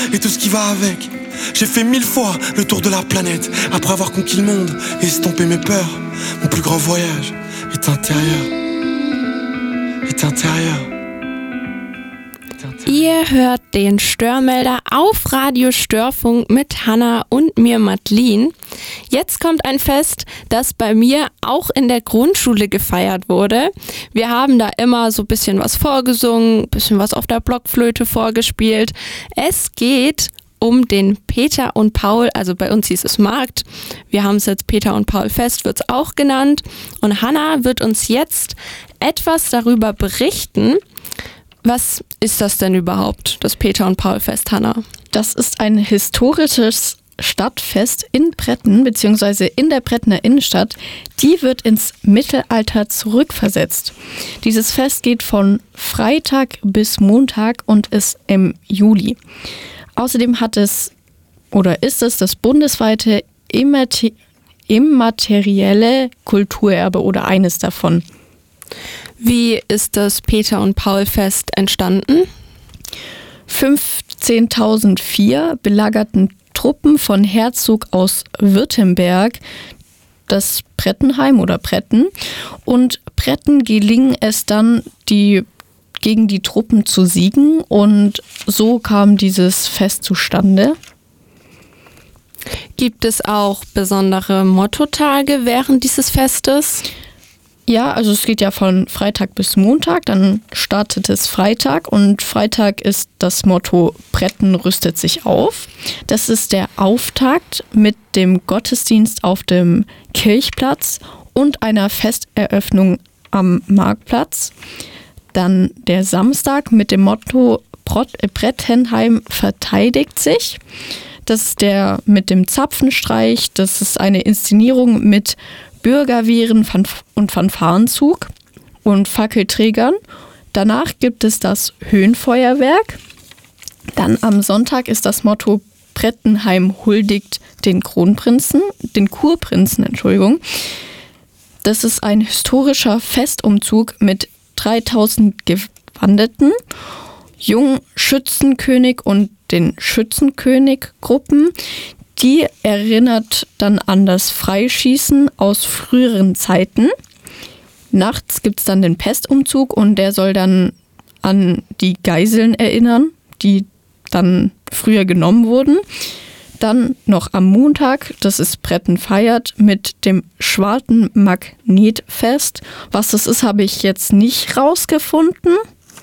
Et tout ce qui va avec. J'ai fait 1000 fois le tour de la planète. Après avoir conquis le monde et estompé mes peurs. Mon plus grand voyage est intérieur. Est intérieur. Ihr hört den Störmelder auf Radio Störfunk mit Hanna und mir Madeline. Jetzt kommt ein Fest, das bei mir auch in der Grundschule gefeiert wurde. Wir haben da immer so ein bisschen was vorgesungen, ein bisschen was auf der Blockflöte vorgespielt. Es geht um den Peter und Paul, also bei uns hieß es Markt. Wir haben es jetzt Peter und Paul Fest, wird es auch genannt. Und Hanna wird uns jetzt etwas darüber berichten. Was ist das denn überhaupt, das Peter und Paul Fest, Hanna? Das ist ein historisches Stadtfest in Bretten, beziehungsweise in der Brettener Innenstadt. Die wird ins Mittelalter zurückversetzt. Dieses Fest geht von Freitag bis Montag und ist im Juli. Außerdem ist es das bundesweite immaterielle Kulturerbe oder eines davon. Wie ist das Peter und Paul Fest entstanden? 1504 belagerten Truppen von Herzog aus Württemberg das Brettenheim oder Bretten, und Bretten geling es dann, gegen die Truppen zu siegen, und so kam dieses Fest zustande. Gibt es auch besondere Mottotage während dieses Festes? Ja, also es geht ja von Freitag bis Montag, dann startet es Freitag, und Freitag ist das Motto Bretten rüstet sich auf. Das ist der Auftakt mit dem Gottesdienst auf dem Kirchplatz und einer Festeröffnung am Marktplatz. Dann der Samstag mit dem Motto Brettenheim verteidigt sich. Das ist der mit dem Zapfenstreich. Das ist eine Inszenierung mit Bürgerwehren und Fanfarenzug und Fackelträgern. Danach gibt es das Höhenfeuerwerk. Dann am Sonntag ist das Motto Brettenheim huldigt den Kurprinzen. Das ist ein historischer Festumzug mit 3000 Gewandeten, Jungschützenkönig und den Schützenkönig-Gruppen. Die erinnert dann an das Freischießen aus früheren Zeiten. Nachts gibt es dann den Pestumzug, und der soll dann an die Geiseln erinnern, die dann früher genommen wurden. Dann noch am Montag, das ist Bretten feiert, mit dem Schwarten Magnetfest. Was das ist, habe ich jetzt nicht rausgefunden.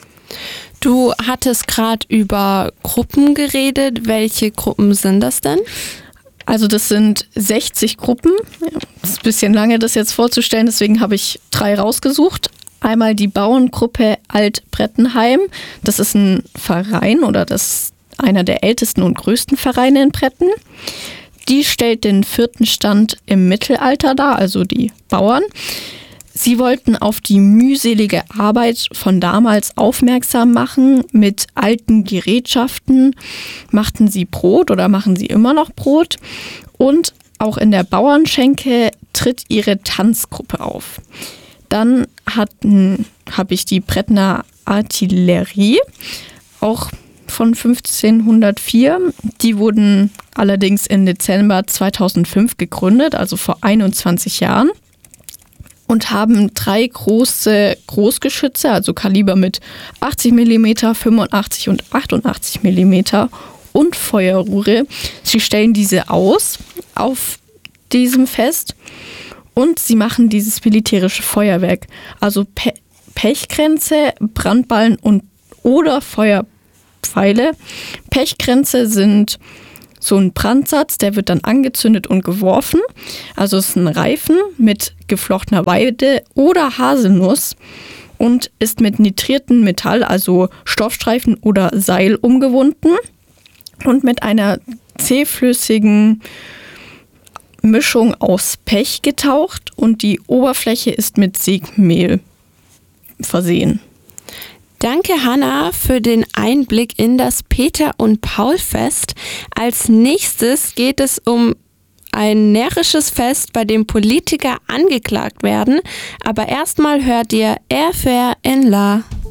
Du hattest gerade über Gruppen geredet. Welche Gruppen sind das denn? Also das sind 60 Gruppen. Es ist ein bisschen lange, das jetzt vorzustellen, deswegen habe ich 3 rausgesucht. Einmal die Bauerngruppe Alt-Brettenheim. Das ist ein Verein, oder das ist einer der ältesten und größten Vereine in Bretten. Die stellt den 4. Stand im Mittelalter dar, also die Bauern. Sie wollten auf die mühselige Arbeit von damals aufmerksam machen. Mit alten Gerätschaften machten sie Brot oder machen sie immer noch Brot. Und auch in der Bauernschenke tritt ihre Tanzgruppe auf. Dann habe ich die Brettener Artillerie, auch von 1504. Die wurden allerdings im Dezember 2005 gegründet, also vor 21 Jahren. Und haben 3 große Großgeschütze, also Kaliber mit 80 mm, 85 und 88 mm und Feuerrohre. Sie stellen diese aus auf diesem Fest, und sie machen dieses militärische Feuerwerk, also Pechkränze, Brandballen oder Feuerpfeile. Pechkränze sind so ein Brandsatz, der wird dann angezündet und geworfen. Also es ist ein Reifen mit geflochtener Weide oder Haselnuss und ist mit nitriertem Metall, also Stoffstreifen oder Seil, umgewunden und mit einer zähflüssigen Mischung aus Pech getaucht, und die Oberfläche ist mit Sägemehl versehen. Danke, Hanna, für den Einblick in das Peter- und Paul-Fest. Als nächstes geht es um ein närrisches Fest, bei dem Politiker angeklagt werden. Aber erstmal hört ihr Er für in La.